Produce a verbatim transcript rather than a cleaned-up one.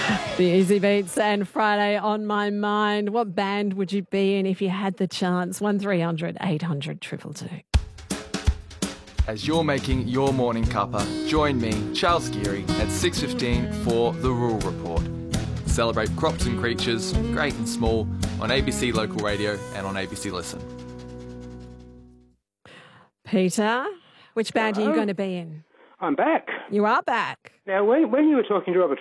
The Easy Beats and Friday on my mind. What band would you be in if you had the chance? one three hundred eight hundred two two two. As you're making your morning cuppa, join me, Charles Geary, at six fifteen for The Rural Report. Celebrate crops and creatures, great and small, on A B C Local Radio and on A B C Listen. Peter, which band are you Hello? going to be in? I'm back. You are back. Now, when, when you were talking to Robert